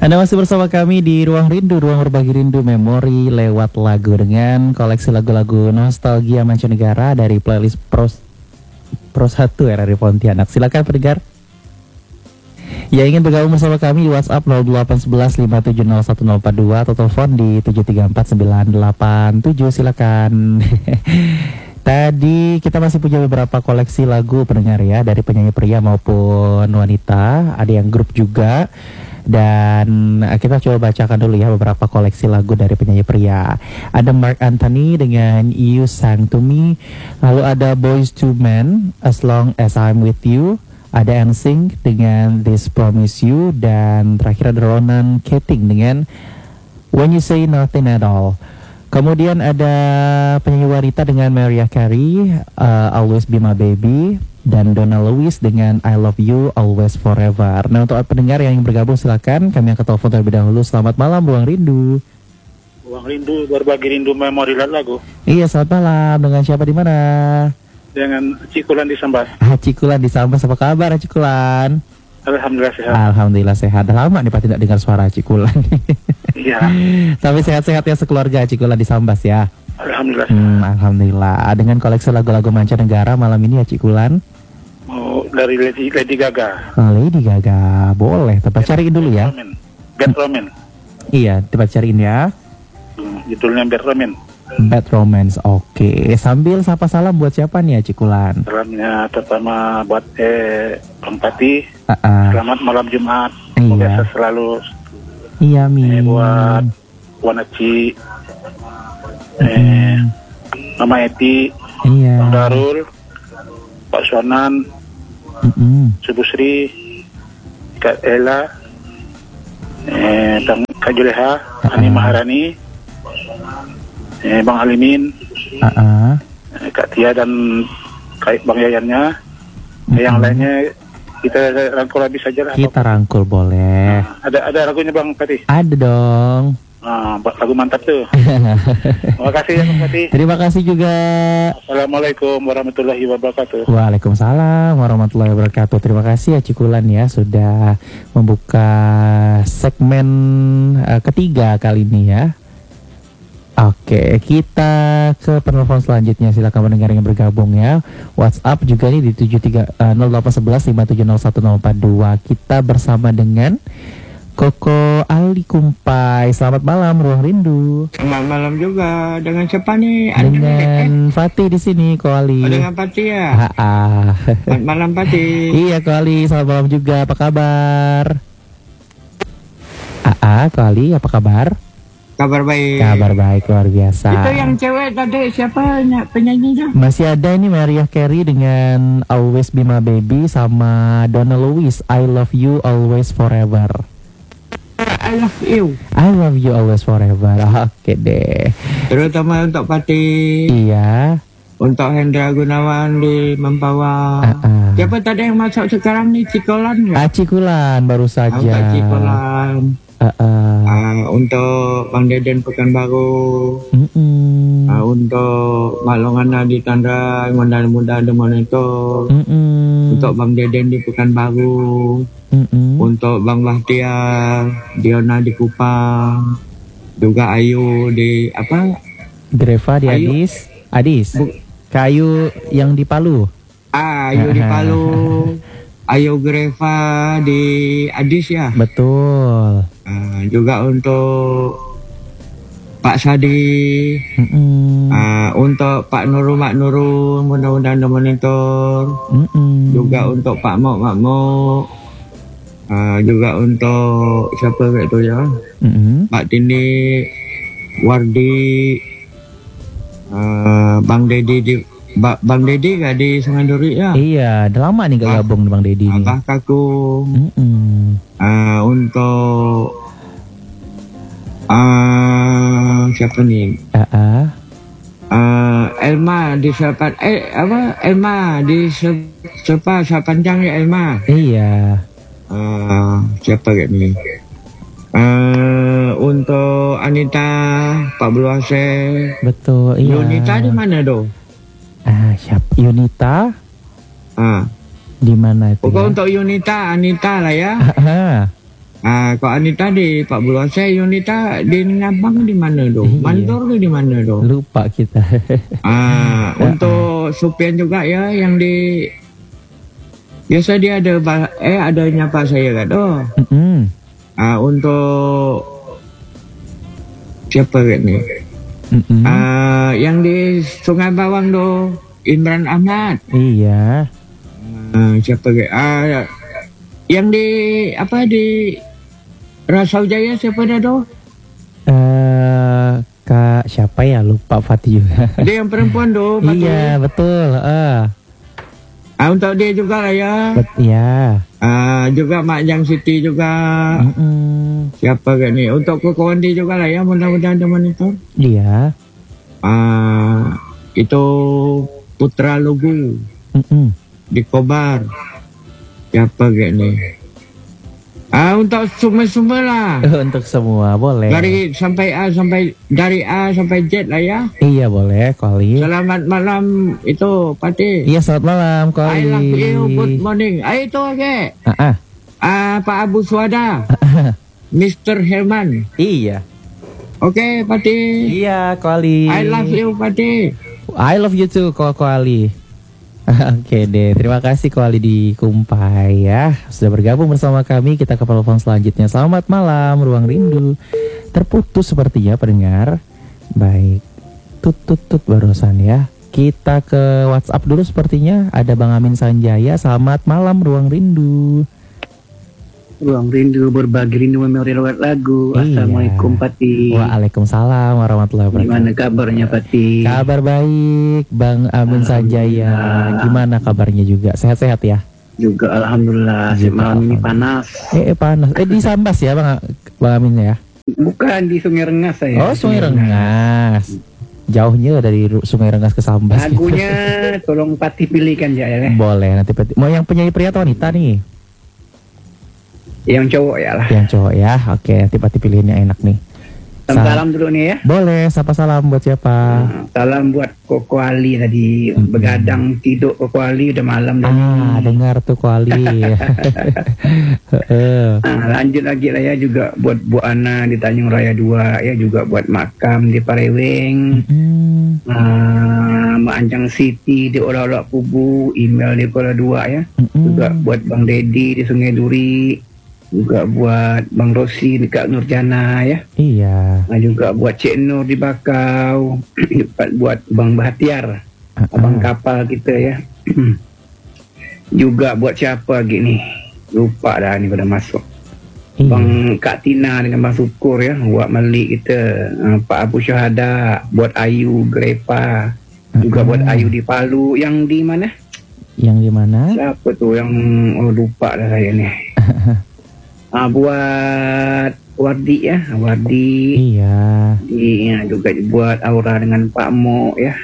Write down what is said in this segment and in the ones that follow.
Anda masih bersama kami di Ruang Rindu, ruang berbagi rindu memori lewat lagu dengan koleksi lagu-lagu nostalgia mancanegara dari playlist Pro 1 RRI Pontianak. Silakan pendengar yang ingin bergabung bersama kami di WhatsApp 0811 5701042 atau telepon di 7349887. Silakan. Tadi kita masih punya beberapa koleksi lagu pendengar ya, dari penyanyi pria maupun wanita, ada yang grup juga. Dan kita coba bacakan dulu ya beberapa koleksi lagu dari penyanyi pria. Ada Mark Anthony dengan You Sang To Me. Lalu ada Boyz II Men, As Long As I'm With You. Ada NSYNC dengan This Promise You. Dan terakhir ada Ronan Keating dengan When You Say Nothing At All. Kemudian ada penyanyi wanita dengan Mariah Carey, Always Be My Baby. Dan Donna Lewis dengan I Love You Always Forever. Nah, untuk pendengar yang ingin bergabung silakan kami akan telepon terlebih dahulu. Selamat malam Ruang Rindu. Ruang Rindu berbagi rindu memori lagu. Iya, selamat malam. Dengan siapa di mana? Dengan Cikulan di Sambas. Cikulan di Sambas, apa kabar Cikulan? Alhamdulillah sehat. Alhamdulillah sehat. Dah lama nih Pak tidak dengar suara Cikulan. Iya. Tapi sehat-sehat ya sekeluarga Cikulan di Sambas ya. Alhamdulillah. Alhamdulillah. Dengan koleksi lagu-lagu mancanegara malam ini ya Cikulan. Oh, dari Lady Gaga. Lady Gaga, boleh. Tempat cariin dulu ya. Bad Romance. Iya, tempat cariin ya. Judulnya Bad Romance. Bad Romance, oke. Sambil sapa salam buat siapa nih ya Cikulan? Salamnya pertama buat Bang Pati. Selamat malam Jumat. Semoga Iya. selalu. Iya, Min. Buat Wanaci. Mama Eti. Iya. Bang Darul. Pak Suanan. Subusri, Kak Ella, Kak Juleha, Ani Maharani, Bang Alimin, Kak Tia dan Bang Yayannya. Yang lainnya kita rangkul habis saja lah. Kita rangkul boleh. Ada lagunya Bang Pati? Ada dong. Lagu mantap tuh. Terima kasih ya Bang Pati. Terima kasih juga. Assalamualaikum warahmatullahi wabarakatuh. Waalaikumsalam warahmatullahi wabarakatuh. Terima kasih ya Cikulan ya sudah membuka segmen ketiga kali ini ya. Oke, kita ke penelpon selanjutnya. Silakan pendengar yang bergabung ya. WhatsApp juga nih di 0811 5701042. Kita bersama dengan Koko Ali Kumpai. Selamat malam Ruang Rindu. Selamat malam juga. Dengan siapa nih? Dengan Fatih di sini, Ko Ali. Dengan Fatih ya. Selamat malam Fatih. Iya, Ko Ali. Selamat malam juga. Apa kabar? Ko Ali, apa kabar? Kabar baik. Kabar baik, luar biasa. Itu yang cewek tadi siapa penyanyinya? Masih ada ini Mariah Carey dengan Always Be My Baby sama Donna Lewis I Love You Always Forever. I love you. I love you always forever. Oke deh. Terutama untuk Fatih. Iya. Untuk Hendra Gunawan di Mempawah. Siapa tadi yang masuk sekarang nih? Cikulan ya? Cikulan baru saja. Untuk Cikulan. Untuk Bang Deden Pekanbaru. Untuk Malongan di Tandra Muda di Monitor. Untuk Bang Deden di Pekanbaru. Untuk Bang Bahtiar, Diona di Kupang, juga Ayu di apa? Greva di Adis. Kayu yang di Palu. Ayu di Palu. Ayu Greva di Adis ya. Betul. Juga untuk Pak Sadi. Untuk Pak Nurul mudah-mudahan monitor. Juga untuk Pak Mok. Juga untuk siapa itu ya? Pak Tini, Wardi, Bang Dedi Bang Dedi gak di Senganduri ya? Iya, udah lama nih gak gabung Bang Dedi nih. Abah Kakung. Untuk siapa nih? Elma di Sepan Elma di Sepanjang ya Elma. Iya. Siapa kayak nih? Untuk Anita, Pak Bluase. Betul, iya. Yunita di mana do? Siapa? Yunita? Di mana itu? Pokok ya? Untuk Yunita, Anita lah ya. Kok Anita di Pak Buluan, saya Yunita di Ngabang di mana tuh? Mandor ke di mana tuh? Lupa kita. Untuk Supian juga ya, yang di biasa dia adanya Pak saya kan tuh. Untuk siapa kan nih? Yang di Sungai Bawang tuh Imran Ahmad. Iya. Siapa kan? Yang di apa di Rasau Jaya siapa dah tuh? Kak siapa ya, lupa Fatih juga. Dia yang perempuan tuh. Iya betul. Untuk dia juga lah ya. Iya. Juga Mak Jang Siti juga. Siapa kan nih? Untuk Koko Wandi juga lah ya, mudah-mudahan teman itu. Iya. Itu Putra Lugu. Di Kobar. Siapa kan nih? Untuk semua lah. Untuk semua boleh. Dari A sampai Z lah ya. Iya boleh, Koli. Selamat malam itu Pati. Iya selamat malam Koli. I love you, good morning. Itu oke. Pak Abu Swada. Mr. Herman. Iya. Oke Pati. Iya Koli. I love you Pati. I love you too Koli. Oke deh, terima kasih Koali di Kumpai ya, sudah bergabung bersama kami. Kita ke telepon selanjutnya. Selamat malam, Ruang Rindu. Terputus sepertinya pendengar. Baik, tut barusan ya. Kita ke WhatsApp dulu sepertinya. Ada Bang Amin Sanjaya. Selamat malam, Ruang Rindu. Ruang Rindu, berbagi rindu memori lewat lagu. Iya. Assalamualaikum Pati. Waalaikumsalam warahmatullahi wabarakatuh. Gimana kabarnya Pati? Kabar baik Bang Amin Sanjaya. Gimana kabarnya juga? Sehat-sehat ya? Juga alhamdulillah. Malam ini panas. Panas. Di Sambas ya Bang Amin ya? Bukan, di Sungai Rengas saya. Oh Sungai Rengas. Jauhnya dari Sungai Rengas ke Sambas. Lagunya gitu. Tolong Pati pilihkan ya. Boleh nanti Pati. Mau yang penyanyi pria atau wanita nih? Yang cowok ya lah. Yang cowok ya. Oke, nanti Pati pilihannya enak nih. Salam dulu nih ya. Boleh, sapa salam buat siapa? Salam buat Koko Ali tadi. Begadang tidur Koko Ali udah malam tadi. Dengar tuh Koko Ali. Lanjut lagi lah ya, juga buat Bu Ana di Tanjung Raya 2 ya, juga buat Makam di Pareweng. Mak Anjang Siti di Olok-Olok Kubu, email di Kuala 2 ya. Juga buat Bang Dedi di Sungai Duri. Juga buat Bang Rosi dekat Nurjana ya. Iya. Juga buat Cik Nur di Bakau. Buat Bang Bahtiar, abang kapal kita ya. Juga buat siapa lagi nih? Lupa dah ni pada masuk. Bang Kak Tina dengan Bang Syukur ya. Buat Malik kita. Pak Abu Syahada. Buat Ayu Grepa. Juga buat Ayu di Palu. Yang di mana? Yang di mana? Siapa tuh yang lupa dah saya ni. Buat Wardi ya, Wardi. Iya. Iya, juga buat Aura dengan Pak Mo ya.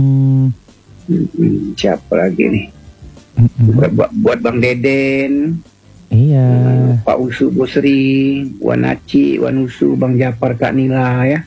Siapa lagi nih? Buat Bang Deden. Iya. Pak Usu Busri, Wan Aci, Wan Usu, Bang Japar, Kak Nila ya.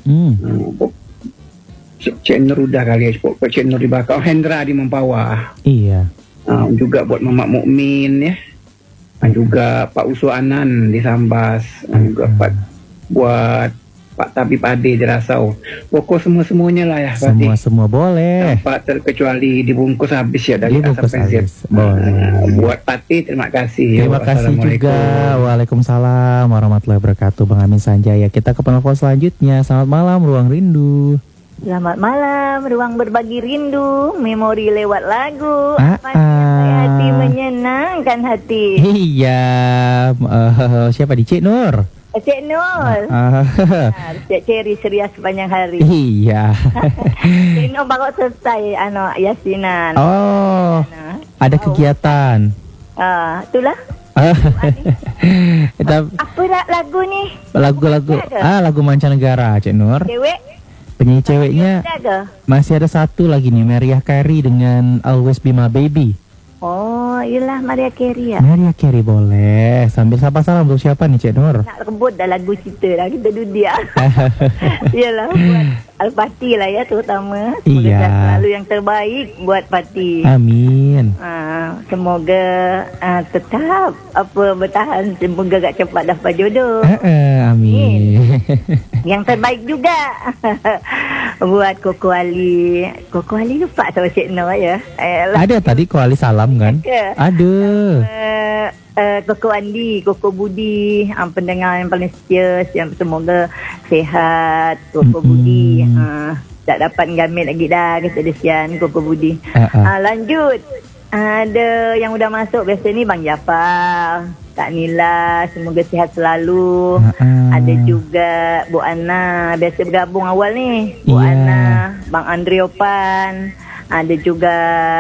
Channel udah kali ya, channel di Bakau, Hendra di Mempawah. Iya. Juga buat Mamak Mukmin ya. Juga Pak Usu Anan di Sambas. Juga buat Pak Tabib Ade di Rasau. Pokok semua-semuanya lah ya. Semua boleh. Tanpa terkecuali dibungkus habis ya dari A sampai Z. Buat Pati terima kasih. Terima kasih juga. Waalaikumsalam warahmatullahi wabarakatuh Bang Amin Sanjaya. Kita ke penelpon selanjutnya. Selamat malam Ruang Rindu. Selamat malam, ruang berbagi rindu, memori lewat lagu. Hati menyenangkan hati. Iya, siapa di Cik Nur? Cik Nur. Cik Ceri ceria sepanjang hari. Iya. Cik Nur baru selesai yasinan. Oh, ada kegiatan. Itulah. Apa lagu nih? Lagu mancanegara Cik Nur. Cewek. Penyanyi ceweknya masih ada satu lagi nih, Mariah Carey dengan Always Be My Baby. Oh, iyalah Maria Carey ya. Maria Carey boleh. Sambil sapa salam untuk siapa nih Cik Nur? Nak rebut dah lagu cerita lah. Kita dudia. Iyalah buat Al-Fatih lah ya terutama. Semoga Iya. selalu yang terbaik buat Fatih. Amin. Semoga tetap bertahan. Semoga gak cepat dapat jodoh. Amin. Yang terbaik juga buat Koko Ali. Koko Ali lupa sama Cik Nur ya. Ada tadi Kuali salam kan? Ada. Koko Andi, Koko Budi, pendengar yang paling setia, yang semoga sihat. Koko Budi, tak dapat gamit lagi dah kata dia sian Koko Budi. Lanjut, ada yang udah masuk biasa ni Bang Jafar, Kak Nila, semoga sihat selalu. Ada juga Bu Ana, biasa bergabung awal ni. Bu Ana, Bang Andriopan. Ada juga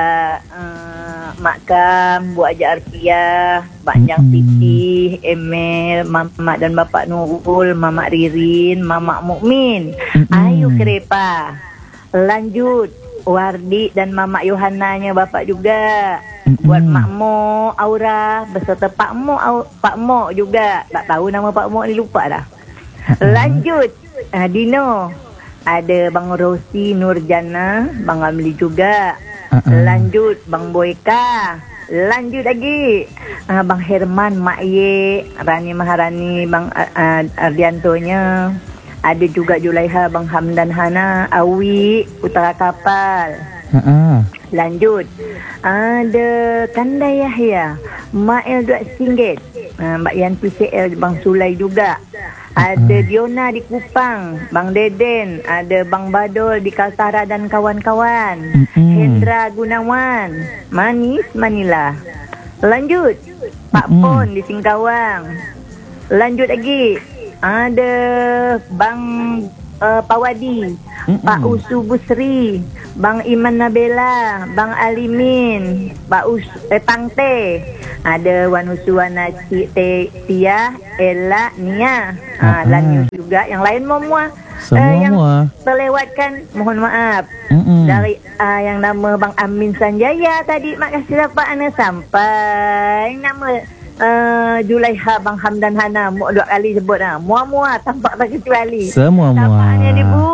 Mak Kam, Bu Aja Arfia, Banjang Siti, Emil, Mamak dan Bapak Nurul, Mamak Ririn, Mamak Mukmin. Ayu Kerepa. Lanjut, Wardi dan Mamak Yohananya Bapak juga. Buat Mak Mo, Aura beserta Pak Mo juga. Tak tahu nama Pak Mo ni, lupa dah. Lanjut, Dino. Ada Bang Rosi Nurjana, Bang Amli juga. Lanjut Bang Boyka. Lanjut lagi Bang Herman, Mak Ye, Rani Maharani, Bang Ardiantonya. Ada juga Julaiha, Bang Hamdan Hana, Awi, Utara Kapal. Lanjut, ada Kanda Yahya, Mak El Duat Singgit, Mbak Yanti CL, Bang Sulai juga. Ada Diona di Kupang, Bang Deden. Ada Bang Badol di Kaltara dan kawan-kawan. Hendra Gunawan, Manis Manila. Lanjut, Pak Pon di Singkawang. Lanjut lagi, ada Bang Pawadi, Pak Usu Busri, Bang Iman Nabela, Bang Alimin, Pak Tangte. Ada Wan Usuana Tia, Ella, Nia. Lanjut juga yang lain semua. Yang terlewatkan mohon maaf. Dari yang nama Bang Amin Sanjaya tadi, mak kasih dapat ana sampai nama Julaiha, Bang Hamdan Hana, mu 2 kali sebut Mua tampak tak kecuali. Semua Tampaknya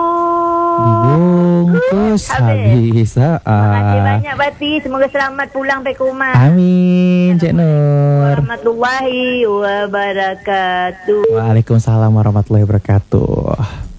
dibungkus habis. Terima kasih banyak Bati. Semoga selamat pulang ke rumah. Amin Cik Nur. Warahmatullahi wabarakatuh. Waalaikumsalam warahmatullahi wabarakatuh.